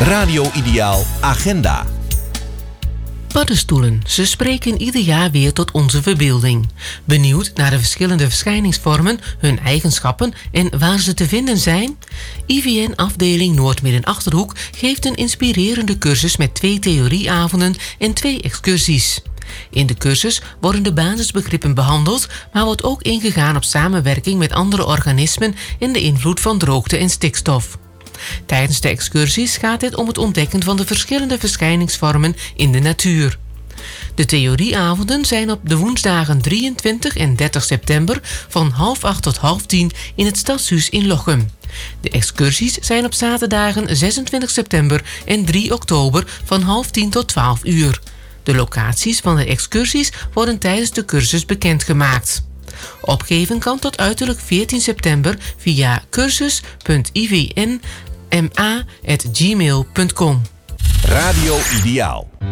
Radio Ideaal Agenda. Paddenstoelen, ze spreken ieder jaar weer tot onze verbeelding. Benieuwd naar de verschillende verschijningsvormen, hun eigenschappen en waar ze te vinden zijn? IVN afdeling Noord-Midden-Achterhoek geeft een inspirerende cursus met 2 theorieavonden en 2 excursies. In de cursus worden de basisbegrippen behandeld, maar wordt ook ingegaan op samenwerking met andere organismen en de invloed van droogte en stikstof. Tijdens de excursies gaat het om het ontdekken van de verschillende verschijningsvormen in de natuur. De theorieavonden zijn op de woensdagen 23 en 30 september van 7:30 tot 9:30 in het Stadshuis in Lochem. De excursies zijn op zaterdagen 26 september en 3 oktober van 9:30 tot 12 uur. De locaties van de excursies worden tijdens de cursus bekendgemaakt. Opgeven kan tot uiterlijk 14 september via cursus.ivnma@gmail.com. Radio Ideaal.